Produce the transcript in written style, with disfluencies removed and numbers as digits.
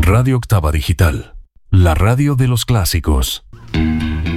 Radio Octava Digital, la radio de los clásicos.